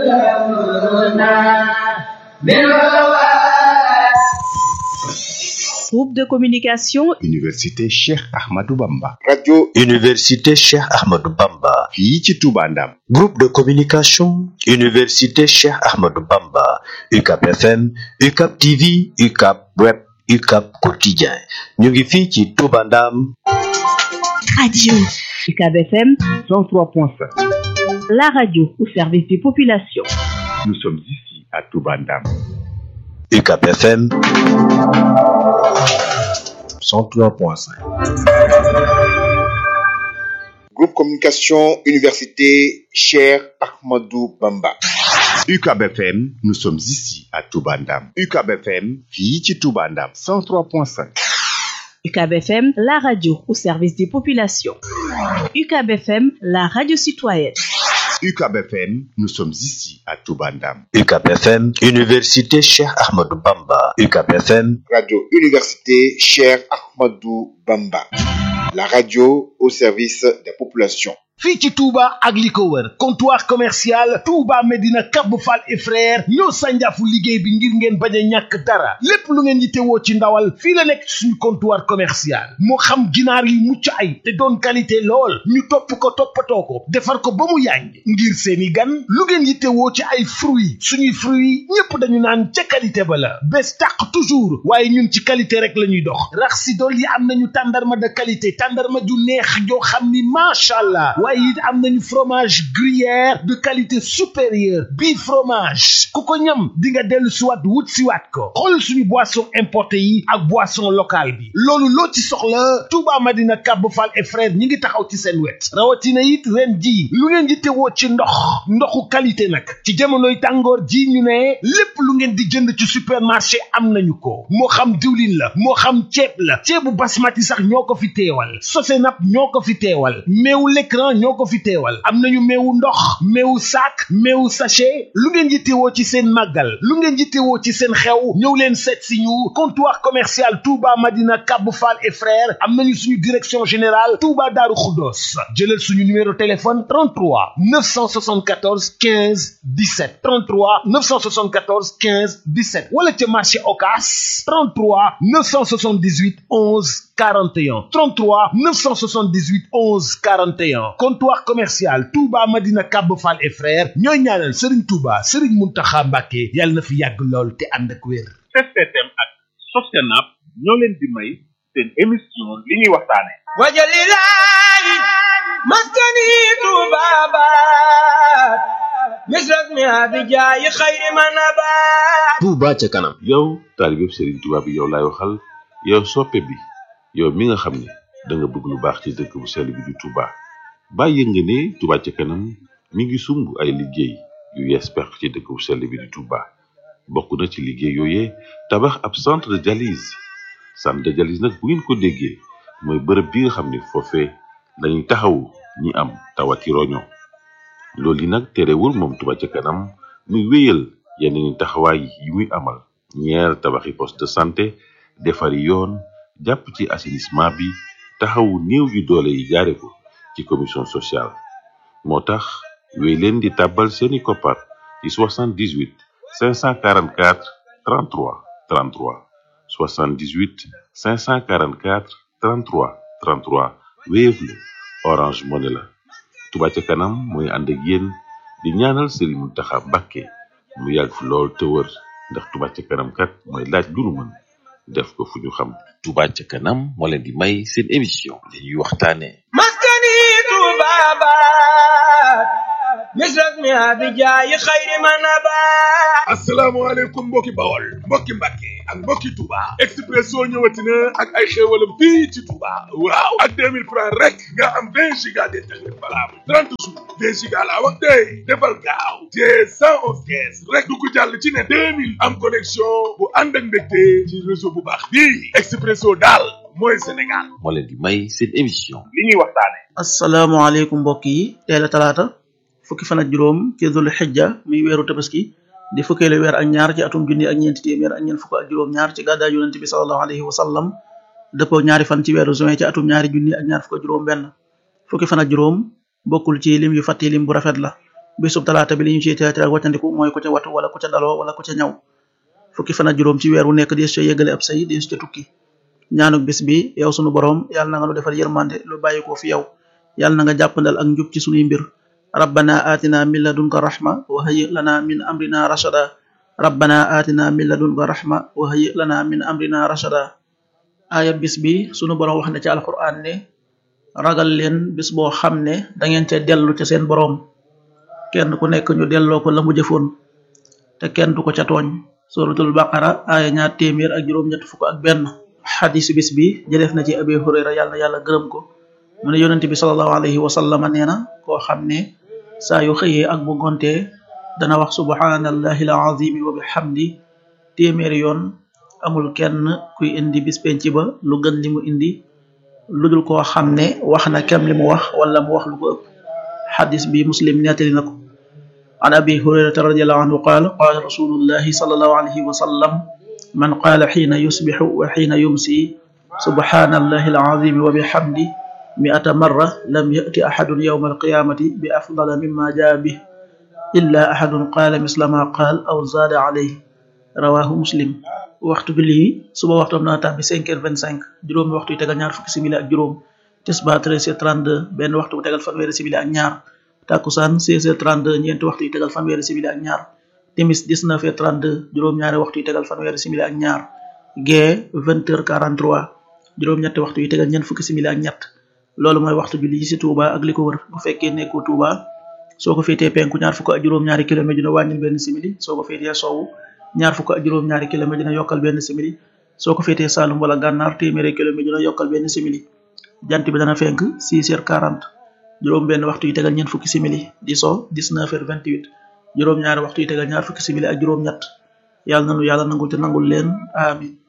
Groupe de communication Université Cheikh Ahmadou Bamba. Radio Université Cheikh Ahmadou Bamba. fii ci Touba Ndam. Groupe de communication Université Cheikh Ahmadou Bamba. UCAP FM, UCAP TV, UCAP Web, UCAP Quotidien. ñu ngi fii ci Touba Ndam. Radio UCAB FM 103.5. la radio au service des populations. Nous sommes ici à Touba Ndam. UCAP FM 103.5. Groupe Communication Université Cheikh Ahmadou Bamba. UCAB FM, nous sommes ici à Touba Ndam. UCAB FM, fii ci Touba Ndam 103.5. UCAB FM, la radio au service des populations. UCAB FM, la radio citoyenne. UCAB FM, nous sommes ici à Touba Ndam. UCAP FM, Université Cheikh Ahmadou Bamba. UCAP FM, Radio Université Cheikh Ahmadou Bamba. La radio au service des populations. fii ci Touba ak li ko wër comptoir commercial Touba Medina Kabou Fall et frère ñoo sànjaafu liggéey bi ngir ngeen bañ a ñàkk dara lépp lu ngeen yittewoo ci ndawal fii la nekk suñu comptoir commercial moo xam ginaar yu mucc ay te doon qualité lool ñu topp ko toppatoo ko defar ko ba mu yànj ngir seeni gan lu ngeen yittewoo ci ay fruits suñuy fruits ñépp dañu naan ca qualité ba la bés tàq toujours waaye ñun ci qualité rek la ñuy dox rax si dool yi am nañu tàndarma de qualité tàndarma ju neex joo xam ni macha allah waaye it am nañu fromage gruyère de qualité supérieure bii fromage ku ko ñam di nga dellu siwaat wut siwaat ko xool suñu boisson importé yi ak boisson locale bi loolu loo ci soxla Touba Madina Kabou Fall et frère ñi ngi taxaw ci seen wet rawatina it ren ji lu ngeen di tewoo ci ndoxu qualité nag ci jamonoy tàngoor ji ñu ne lépp lu ngeen di jënd ci supermarché am nañu ko moo xam diwlin la moo xam ceeb la ceebu basmati sax ñoo ko fi teewal Sosenap ñoo ko fi teewal meewu l'écran ñoo ko fi teewal am nañu meewu ndox meewu sac meewu sachet lu ngeen yittewoo ci seen màggal lu ngeen yittewoo ci seen xew ñëw leen seet si ñu comptoir commercial Touba Madina Kabou Fall et frères am nañu suñu direction générale Touba Darou Khoudoss jëlal suñu numéro téléphone 33 974 15 17 33 974 15 17 wala ca marché Ocass 33 978 11 41 33 978 11 41 comptoir commercial Touba Madina Kabou Fall et frères ñooy ñaanal Serigne Touba Serigne Mountakha Mbacké yàlla na fi yàgg lool te ànd ak wér. STM ak Sosenap ñoo leen di may seen émission li ñuy waxtaane wajalilahi maskani tubabat misras mi abijaayi xayri manabat Touba ca kanam yow taalibeb Serigne Touba bi yow laay waxal yow soppe bi yow mi nga xam ne da nga bëgg lu baax ci dëkk bu sell bi di Touba bàyyi nga ne Touba ca kanam mi ngi sumb ay liggéey yu yees peq ci dëkk bu sell bi di Touba bokk na ci liggéey yooyee tabax ab centre de dialyse nag bu ngeen ko déggee mooy bërëb bi nga xam ne foofee lañuy taxawu ñi am tawati roño loolu yi nag terewul moom Touba ca kanam muy wéyal yeneen taxawaay yi muy amal ñeer tabaxi poste de santé defari yoon jàpp ci assainissement bi taxawu néew yu doole yi jaare ko ci commission sociale moo tax wéy leen di tàbbal seeni koppar ci 78 544 33 33 78 544 33 33 Wave la Orange Money la Touba ca kanam mooy ànd ak yéen di ñaanal Serigne Mountakha Mbacké mu yàgg fi lool te wër ndax Touba ca kanam kat mooy laaj lu nu mën def ko fu ñu xam. Touba ca kanam moo leen di may seen émission li ñuy waxtaane maskani tubabat misras mi abijaayi xayri manabat asalaamaaleykum mbokki Bawol mbokki Mbàkke ak mbokki Touba Expresso ñëwati na ak ay xéewalam fii ci Touba waaw ak 2000 francs rek nga am 20 giga d'internet valable 30 jours 20 giga laa wax tey defal gaaw te 111 kees rek du ko jàll ci ne 2000 am connexion bu ànd ak mbégte ci réseau bu baax bii Expresso daal mooy Sénégal moo leen di may seen émission li ñuy waxtaane asalaamaaleykum mbokk yi teel a talaata fukki fan ak juróom ci Dul Hijja muy weeru tabaski di fukkeelu weer ak ñaar ci atum junni ak ñeenti téeméer ak ñeent fukk ak juróom ñaar ci gàddaay yonent bi sallallahu alayhi wa sallam dëppoo ñaari fan ci weeru juin ci atum ñaari junni ak ñaar fukk ak juróom benn fukki fan ak juróom bokkul ci lim yu fàtti lim bu rafet la bisub talaata bi li ñu ci teetere ak wàccandiku mooy ku ca watu wala ku ca daloo wala ku ca ñaw fukki fan ak juróom ci weer wu nekk dees ca yëgale ab say dees ca tukki ñaanuk bis bi yow sunu borom yàlla na nga nu defal yërmande lu bàyyi ko fi yow yàlla na nga jàppandal ak njub ci sunuy mbir rabbana atina min ladunka rahma wa hayyi lana min amrina rashada rabbana atina min ladunka rahma wa hayyi lana min amrina rashada aaya bis bi sunu borom wax na ci alquran ne ragal leen bis boo xam ne da ngeen ca dellu ca seen borom kenn ku nekk ñu delloo ko la mu jëfoon te kenn du ko ca tooñ suratul baqara aaya 281 xadisu bis bi jëleef na ci abi hurayra yàlla na yàlla gërëm ko mu ne yonente bi sallallahu alayhi wa sallam nee na koo xam ne saa yu xëyee ak bu gontee dana wax subhanallahi alazimi wa bihamdi téeméeri yoon amul kenn kuy indi bis penc ba lu gën li mu indi lu dul koo xam ne wax na kem li mu wax wala mu wax lu ko ëpp xadis bi muslim nettali na ko an abi hurayrata radiallahu anhu qaal qaala rasulullahi sallallahu alayhi wa sallam man qaala xiina yusbixu wa xiina yumsi subhanallahi alazimi wa bihamdi mi'ata marra lam ya'ti ahadun yawma alqiyamati bi afdala mimma jaa bih illa ahadun qaala misla ma qaal aw zaada alayhi rawahu muslim waxtu julli yi suba waxtu am na tàbbi 5h25 juróomi waxtu yu tegal ñaar fukki simili ak juróom tisbaar 13h32 benn waxtu bu tegal fanweeri simili ak ñaar takkusaan 16h32 ñeenti waxtu yu tegal fanweeri simili ak ñaar timis 19h32 juróom-ñaari waxtu yu tegal fanweeri simili ak ñaar gee 20h43 juróom-ñetti waxtu yu tegal ñeent fukki simili ak ñett loolu mooy waxtu julli yi ci Touba ak li ko wër bu fekkee nekkoo Touba soo ko féetee penku ñaar fukk ak juróom-ñaari kilomètre dina wàññil benn simili soo ko féetee sowwu ñaar fukk ak juróom-ñaari kilomètre dina yokkal benn simili soo ko féetee Saalum wala Gànnaar téeméeri kilomètre dina yokkal benn simili jant bi dana fenk 6h40 juróom benn waxtu yu tegal ñeent fukki simili di so 19h28 juróom-ñaari waxtu yu tegal ñaar fukki simili ak juróom-ñett yàlla nanu yàlla nangul te nangul leen amin